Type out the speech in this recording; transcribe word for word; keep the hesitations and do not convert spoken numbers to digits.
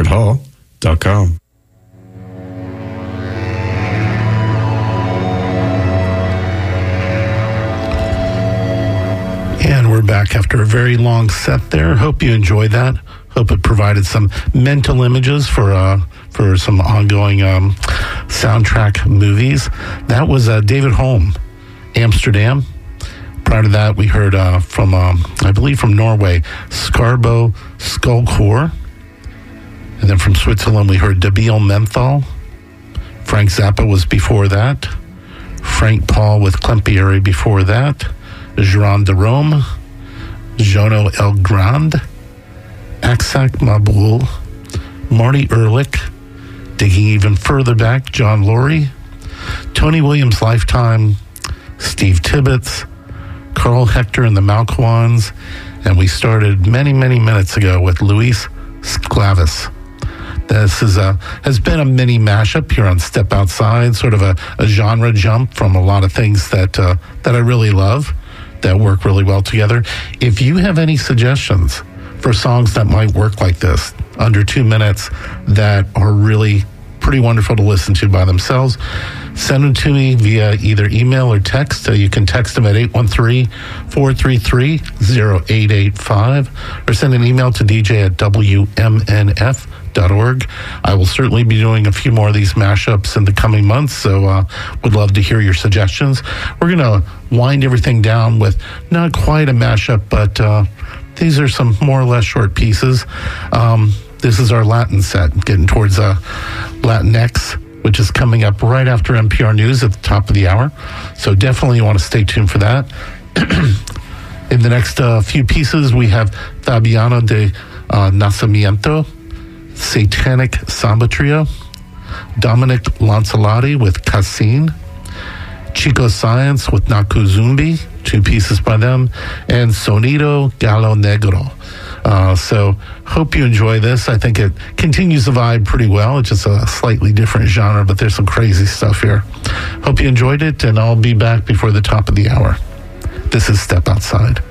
record hall dot com. And we're back after a very long set there. Hope you enjoyed that. Hope it provided some mental images for uh, for some ongoing um, soundtrack movies. That was uh, David Holm, Amsterdam. Prior to that, we heard uh, from, um, I believe from Norway, Scarbo Skullcore. And then from Switzerland, we heard Debil Menthol. Frank Zappa was before that. Frank Paul with Clempieri before that. Jean de Rome, Jono El Grande, Aksak Mabul, Marty Ehrlich, digging even further back, John Laurie, Tony Williams Lifetime, Steve Tibbetts, Carl Hector and the Malkwans, and we started many, many minutes ago with Luis Sclavis. This is a, has been a mini mashup here on Step Outside, sort of a, a genre jump from a lot of things that uh, that I really love, that work really well together. If you have any suggestions for songs that might work like this, under two minutes, that are really pretty wonderful to listen to by themselves, send them to me via either email or text. Uh, you can text them at eight one three, four three three, zero eight eight five or send an email to d j at w m n f dot org. I will certainly be doing a few more of these mashups in the coming months, so uh, would love to hear your suggestions. We're going to wind everything down with not quite a mashup, but uh, these are some more or less short pieces. Um, this is our Latin set, getting towards uh, Latinx, which is coming up right after N P R News at the top of the hour. So definitely you want to stay tuned for that. In the next uh, few pieces, we have Fabiano de uh, Nascimento, Satanic Samba Trio, Dominic Lancelotti with Cassine, Chico Science with Nakuzumbi, two pieces by them, and Sonido Gallo Negro. Uh, so hope you enjoy this. I think it continues the vibe pretty well. It's just a slightly different genre, but there's some crazy stuff here. Hope you enjoyed it, and I'll be back before the top of the hour. This is Step Outside.